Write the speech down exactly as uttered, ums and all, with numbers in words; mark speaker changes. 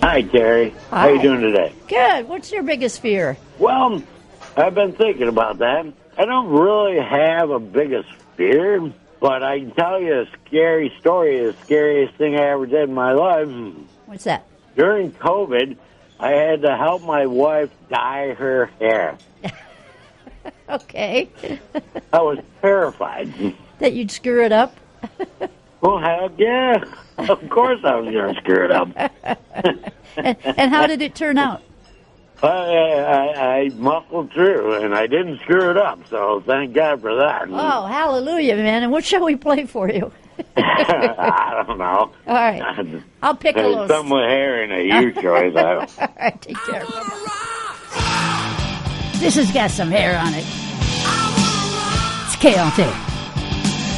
Speaker 1: Hi, Terry.
Speaker 2: Hi.
Speaker 1: How you doing today?
Speaker 2: Good. What's your biggest fear?
Speaker 1: Well, I've been thinking about that. I don't really have a biggest fear, but I can tell you a scary story, the scariest thing I ever did in my life.
Speaker 2: What's that?
Speaker 1: During COVID, I had to help my wife dye her hair.
Speaker 2: Okay.
Speaker 1: I was terrified.
Speaker 2: That you'd screw it up?
Speaker 1: Well, heck yeah. Of course I was going to screw it up.
Speaker 2: and, and how did it turn out?
Speaker 1: I, I, I muscled through, and I didn't screw it up, so thank God for that.
Speaker 2: Oh, hallelujah, man. And what shall we play for you?
Speaker 1: I don't know.
Speaker 2: All right. I'll pick a little.
Speaker 1: Some with hair in a huge choice.
Speaker 2: All right, take care. This has got some hair on it. It's K L T.